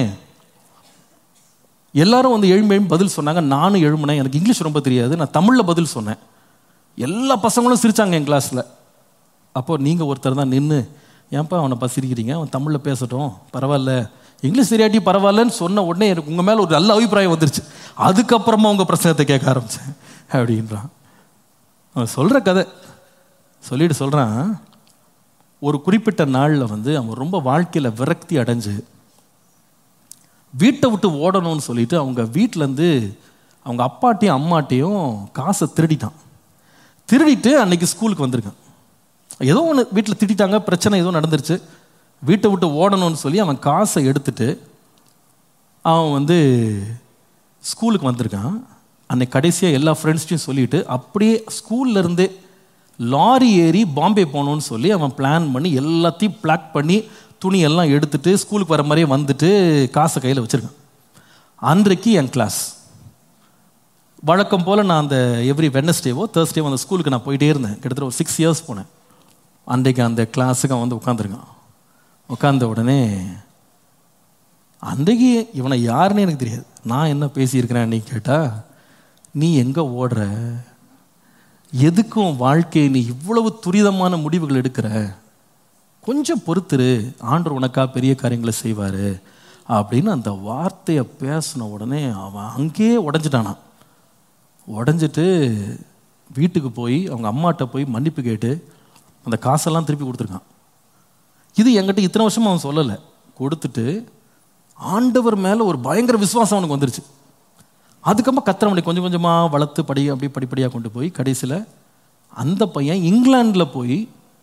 எல்லாரும் வந்து எழும்பி பதில் சொன்னாங்க. நானும் எழும்பினேன், எனக்கு இங்கிலீஷ் ரொம்ப தெரியாது, நான் தமிழில் பதில் சொன்னேன். எல்லா பசங்களும் சிரித்தாங்க என் கிளாஸில். அப்போது நீங்கள் ஒருத்தர் தான் நின்று, ஏன்ப்பா அவனை சிரிக்கிறீங்க, அவன் தமிழில் பேசட்டும் பரவாயில்ல, இங்கிலீஷ் தெரியாட்டி பரவாயில்லன்னு சொன்ன உடனே எனக்கு உங்கள் மேலே ஒரு நல்ல அபிப்பிராயம் வந்துருச்சு. அதுக்கப்புறமா உங்கள் பிரச்சனத்தை கேட்க ஆரம்பித்தேன் அப்படின்றான். அவன் சொல்கிற கதை சொல்லிட்டு சொல்கிறான், ஒரு குறிப்பிட்ட நாளில் வந்து அவன் ரொம்ப வாழ்க்கையில் விரக்தி அடைஞ்சு வீட்டை விட்டு ஓடணும்னு சொல்லிட்டு அவங்க வீட்டிலேருந்து அவங்க அப்பாட்டையும் அம்மாட்டையும் காசை திருடிட்டான். திருடிட்டு அன்னைக்கு ஸ்கூலுக்கு வந்திருக்கான். ஏதோ ஒன்று வீட்டில் திட்டாங்க, பிரச்சனை ஏதோ நடந்துருச்சு, வீட்டை விட்டு ஓடணும்னு சொல்லி அவன் காசை எடுத்துட்டு அவன் வந்து ஸ்கூலுக்கு வந்திருக்கான். அன்னைக்கு கடைசியாக எல்லா ஃப்ரெண்ட்ஸ்டையும் சொல்லிட்டு அப்படியே ஸ்கூல்லேருந்தே லாரி ஏறி பாம்பே போகணுன்னு சொல்லி அவன் பிளான் பண்ணி எல்லாத்தையும் பிளாக் பண்ணி துணியெல்லாம் எடுத்துட்டு ஸ்கூலுக்கு வர மாதிரியே வந்துட்டு காசை கையில் வச்சுருக்கான். அன்றைக்கு என் கிளாஸ் வழக்கம் போல் நான் அந்த எவ்ரி வெட்னஸ்டேவோ தேர்ஸ்டேவோ அந்த ஸ்கூலுக்கு நான் போயிட்டே இருந்தேன். கிட்டத்தட்ட ஒரு 6 இயர்ஸ் போனேன். அன்றைக்கு அந்த கிளாஸுக்கு அவன் வந்து உட்காந்துருக்கான். உட்காந்த உடனே அன்றைக்கு இவனை யாருன்னு எனக்கு தெரியாது, நான் என்ன பேசியிருக்கிறேன் அன்றைக்கி கேட்டால், நீ எங்கே ஓடுற, எதுக்கும் வாழ்க்கையை நீ இவ்வளவு துரிதமான முடிவுகள் எடுக்கிற, கொஞ்சம் பொறுத்துரு, ஆண்டவர் உனக்கா பெரிய காரியங்களை செய்வார் அப்படின்னு அந்த வார்த்தையை பேசின உடனே அவன் அங்கேயே உடஞ்சிட்டானான். உடஞ்சிட்டு வீட்டுக்கு போய் அவங்க அம்மாட்ட போய் மன்னிப்பு கேட்டு அந்த காசெல்லாம் திருப்பி கொடுத்துருக்கான். இது என்கிட்ட இத்தனை வருஷமாக அவன் சொல்லலை. கொடுத்துட்டு ஆண்டவர் மேலே ஒரு பயங்கர விசுவாசம் அவனுக்கு வந்துருச்சு. அதுக்கப்புறம் கத்திரமணி கொஞ்சம் கொஞ்சமாக வளர்த்து அப்படி படிப்படியாக கொண்டு போய் கடைசியில் அந்த பையன் இங்கிலாண்டில் போய்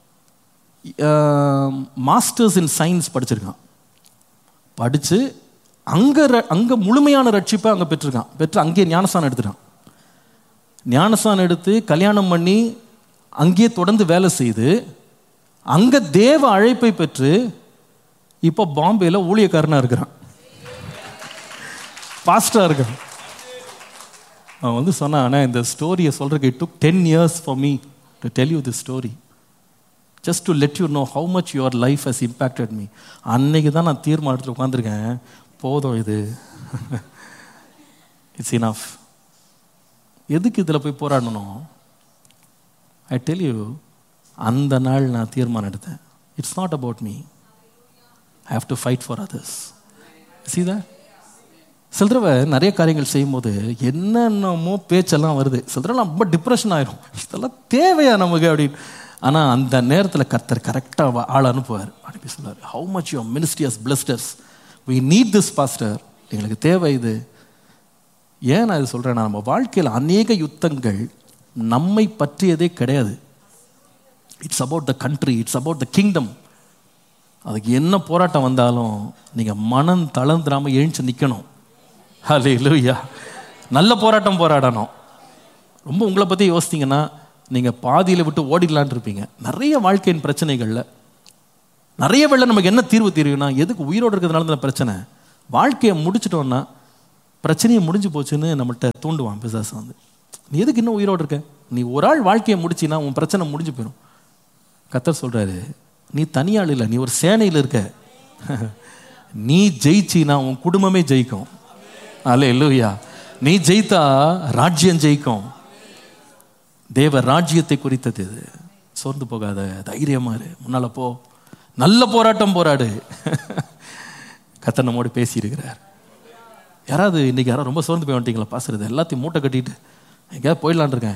மாஸ்டர்ஸ் இன் சயின்ஸ் படிச்சிருக்கான். படித்து அங்கே முழுமையான ரட்சிப்பை அங்கே பெற்றிருக்கான். அங்கேயே ஞானஸ்தானம் எடுத்துட்டான். ஞானஸ்தானம் எடுத்து கல்யாணம் பண்ணி அங்கேயே தொடர்ந்து வேலை செய்து அங்கே தேவ அழைப்பை பெற்று இப்போ பாம்பேல ஊழியக்காரனாக இருக்கிறான், பாஸ்டராக இருக்கிறான். அவன் வந்து சொன்னான், ஆனால் இந்த ஸ்டோரியை சொல்கிறதுக்கு it took 10 years for me to tell you this story, just to let you know how much your life has impacted me. அன்னைக்கு தான் நான் தீர்மானத்தில் உட்காந்துருக்கேன், போதும் இது, இட்ஸ் இனஃப். எதுக்கு இதில் போய் போராடணும்? ஐ டெல் யூ, அந்த நாள் நான் தீர்மானம் எடுத்தேன், it's not about me, I have to fight for others. See that? சில தடவை நிறைய காரியங்கள் செய்யும்போது என்னென்னமோ பேச்செல்லாம் வருது. சில தடவை ரொம்ப டிப்ரெஷன் ஆயிரும், இதெல்லாம் தேவையா நமக்கு அப்படின்னு. ஆனால் அந்த நேரத்தில் கர்த்தர் கரெக்டாக ஆள் அனுப்புவார். அனுப்பி சொல்லுவார், how much your ministry has blessed as, we need this pastor, எங்களுக்கு தேவை இது. ஏன் நான் இது சொல்கிறேன்னா, நம்ம வாழ்க்கையில் அநேக யுத்தங்கள் நம்மை பற்றியதே கிடையாது. It's about the country, it's about the kingdom. அதுக்கு என்ன போராட்டம் வந்தாலும் நீங்கள் மனம் தளர்ந்துடாமல் எழுந்து நிற்கணும். ஹல்லேலூயா. நல்ல போராட்டம் போராடணும். ரொம்ப உங்களை பற்றி யோசித்தீங்கன்னா நீங்கள் பாதியில் விட்டு ஓடிடலான் இருப்பீங்க. நிறைய வாழ்க்கையின் பிரச்சனைகளில் நிறைய வேளை நமக்கு என்ன தீர்வு தெரியும்னா, எதுக்கு உயிரோடு இருக்கிறதுனால தான் பிரச்சனை, வாழ்க்கையை முடிச்சிட்டோன்னா பிரச்சனையை முடிஞ்சு போச்சுன்னு நம்மள்கிட்ட தூண்டுவான் பிசாசு வந்து. நீ எதுக்கு இன்னும் உயிரோடு இருக்க, நீ ஒரு ஆள் வாழ்க்கையை முடிச்சின்னா உன் பிரச்சனை முடிஞ்சு போயிடும். கர்த்தர் சொல்கிறாரு, நீ தனியாள் இல்லை, நீ ஒரு சேனையில் இருக்க. நீ ஜெயிச்சினா உன் குடும்பமே ஜெயிக்கும். அல்லேலூயா. நீ ஜெயித்தா ராஜ்யம் ஜெயிக்கும். தேவ ராஜ்யத்தை குறித்தது இது. சோர்ந்து போகாத, தைரியமா இரு, முன்னால போ, நல்ல போராட்டம் போராடு. கர்த்தர் நம்மோடு பேசி இருக்கிறார். யாராவது இன்னைக்கு யாராவது ரொம்ப சோர்ந்து போய் வந்துட்டீங்களா? பாசுறது எல்லாத்தையும் மூட்டை கட்டிட்டு எங்கேயாவது போயிடலான் இருக்கேன்.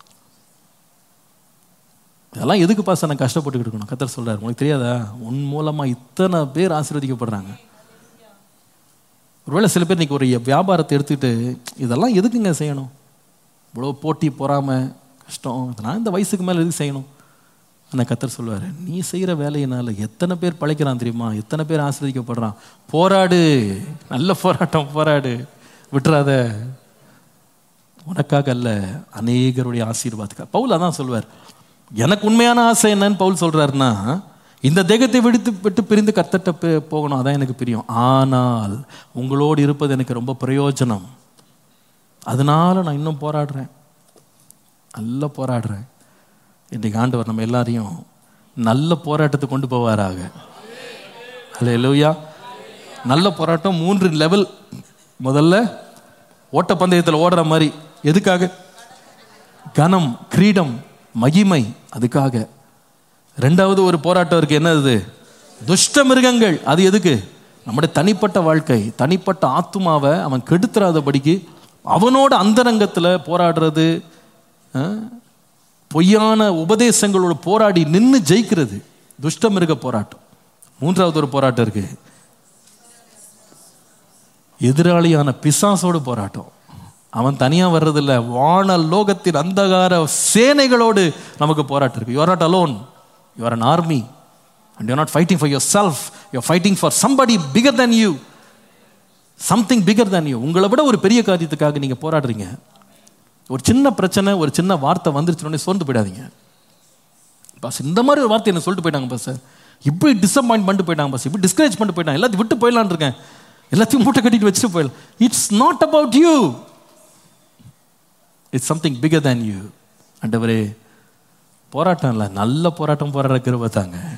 இதெல்லாம் எதுக்கு பாச நான் கஷ்டப்பட்டுக்கிட்டு இருக்கணும்? கர்த்தர் சொல்றாரு, உங்களுக்கு தெரியாதா, உன் மூலமா இத்தனை பேர் ஆசீர்வதிக்கப்படுறாங்க. ஒருவேளை சில பேர் இன்னைக்கு ஒரு வியாபாரத்தை எடுத்துக்கிட்டு இதெல்லாம் எதுக்குங்க செய்யணும், இவ்வளோ போட்டி பொறாமை கஷ்டம், இதெல்லாம் இந்த வயசுக்கு மேலே எதுக்கு செய்யணும்? ஆனால் கர்த்தர் சொல்லுவார், நீ செய்கிற வேலையினால எத்தனை பேர் பழைக்கிறான் தெரியுமா, எத்தனை பேர் ஆசீர்வதிக்கப்படுறான். போராடு, நல்ல போராட்டம் போராடு, விட்டுறாத. உனக்காக அல்ல, அநேகருடைய ஆசீர்வாதத்துக்காக. பவுல் அதான் சொல்வார், எனக்கு உண்மையான ஆசை என்னன்னு பவுல் சொல்றாருன்னா, இந்த தேகத்தை விட்டு பிரிந்து கர்த்தர்ட்ட போகணும், அதான் எனக்கு பிரியம். ஆனால் உங்களோடு இருப்பது எனக்கு ரொம்ப பிரயோஜனம். அதனால நான் இன்னும் போராடுறேன், நல்லா போராடுறேன். இன்றைக்கு ஆண்டவர் நம்ம எல்லாரையும் நல்ல போராட்டத்தை கொண்டு போவாராக. அல்லேலூயா. நல்ல போராட்டம் 3 லெவல். முதல்ல ஓட்டப்பந்தயத்தில் ஓடுற மாதிரி, எதுக்காக? கனம், கிரீடம், மகிமை, அதுக்காக. ரெண்டாவது ஒரு போராட்டம் இருக்கு, என்னது? துஷ்ட மிருகங்கள். அது எதுக்கு? நம்முடைய தனிப்பட்ட வாழ்க்கை, தனிப்பட்ட ஆத்துமாவை அவன் கெடுத்துறாதபடிக்கு அவனோட அந்தரங்கத்தில் போராடுறது, பொய்யான உபதேசங்களோட போராடி நின்று ஜெயிக்கிறது, துஷ்ட மிருக போராட்டம். மூன்றாவது ஒரு போராட்டம் இருக்கு, எதிராளியான பிசாசோடு போராட்டம். அவன் தனியா வர்றதில்ல, வான லோகத்தின் அந்தகார சேனைகளோடு நமக்கு போராட்டம் இருக்கு. You are not alone, you are an army and you are not fighting for yourself, you are fighting for somebody bigger than you, something bigger than you. உங்களை விட ஒரு பெரிய காரியத்துக்காக நீங்க போராடுறீங்க. ஒரு சின்ன பிரச்சனை, ஒரு சின்ன வார்த்தை வந்துருச்சுனே சோர்ந்து போயிடாதீங்க. பாஸ் இந்த மாதிரி ஒரு வார்த்தை என்ன சொல்லிட்டு போயிட்டாங்க பாஸ், இப்படி டிசப்பாயிண்ட் பண்ணிட்டு போயிட்டாங்க பாஸ், இப்படி டிஸ்கரேஜ் பண்ணிட்டு போயிட்டாங்க, எல்லாத்தையும் விட்டு போயிடலான்னு இருக்கேன், எல்லாத்தையும் மூட்டை கட்டிட்டு வச்சுட்டு போயிடலாம். It's not about you, it's something figure than you. ஆண்டவரே, போராட்டம் இல்லை, நல்ல போராட்டம் போராடுற கிருபை தாங்க.